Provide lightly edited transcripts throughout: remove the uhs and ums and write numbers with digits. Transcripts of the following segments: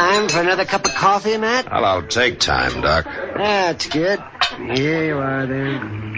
Time for another cup of coffee, Matt? Well, I'll take time, Doc. That's good. Here you are, then.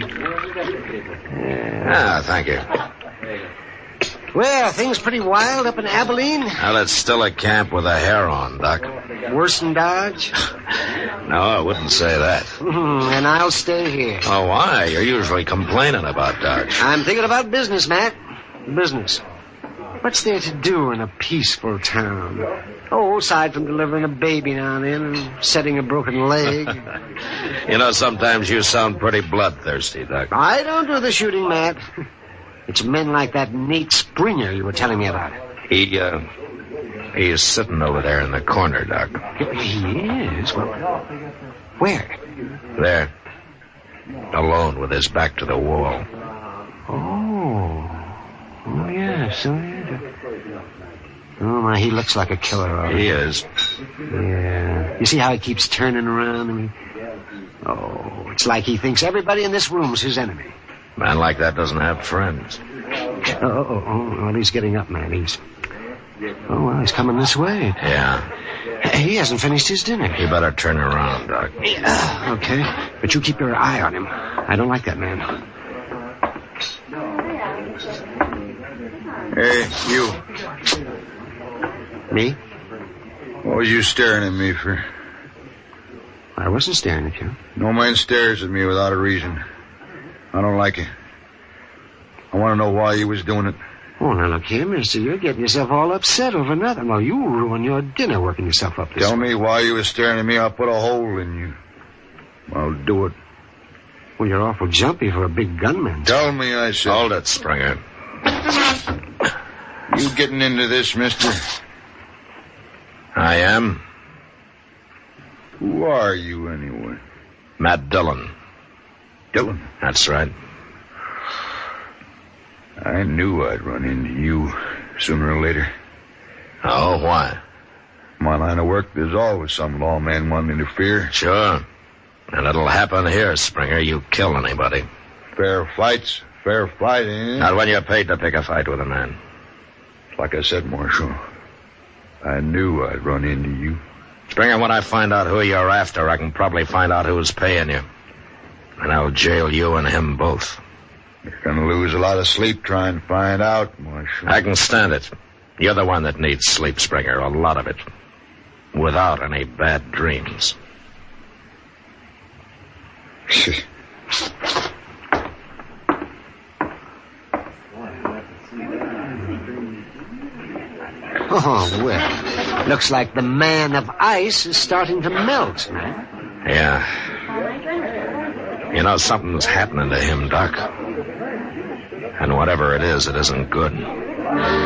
Thank you. Well, things pretty wild up in Abilene? Well, it's still a camp with a hair on, Doc. Worse than Dodge? No, I wouldn't say that. And I'll stay here. Oh, why? You're usually complaining about Dodge. I'm thinking about business, Matt. Business. What's there to do in a peaceful town? Oh, aside from delivering a baby now and then and setting a broken leg. You know, sometimes you sound pretty bloodthirsty, Doc. I don't do the shooting, Matt. It's men like that Nate Springer you were telling me about. He's sitting over there in the corner, Doc. He is? Well, where? There. Alone with his back to the wall. Oh, yes. Oh, my, he looks like a killer. Right? He is. Yeah. You see how he keeps turning around? I mean, it's like he thinks everybody in this room's his enemy. Man like that doesn't have friends. Well, he's getting up, man. He's coming this way. Yeah. He hasn't finished his dinner. You better turn around, Doc. Okay. But you keep your eye on him. I don't like that man. Hey, you. Me? What was you staring at me for? I wasn't staring at you. No man stares at me without a reason. I don't like it. I want to know why you was doing it. Oh, now look here, mister. You're getting yourself all upset over nothing. Well, you ruin your dinner working yourself up this Tell way. me why you was staring at me. I'll put a hole in you. I'll do it. Well, you're awful jumpy for a big gunman. Tell me, I said. Hold it, Springer. You getting into this, mister? I am. Who are you, anyway? Matt Dillon. Dillon? That's right. I knew I'd run into you sooner or later. Oh, why? My line of work, there's always some lawman wanting to interfere. Sure. And it'll happen here, Springer. You kill anybody. Fair fight's fair fight, ain't it? Not when you're paid to pick a fight with a man. Like I said, Marshal, I knew I'd run into you. Springer, when I find out who you're after, I can probably find out who's paying you. And I'll jail you and him both. You're gonna lose a lot of sleep trying to find out, Marshal. I can stand it. You're the one that needs sleep, Springer, a lot of it. Without any bad dreams. Oh, well, looks like the man of ice is starting to melt, man. Yeah. You know, something's happening to him, Doc. And whatever it isn't good.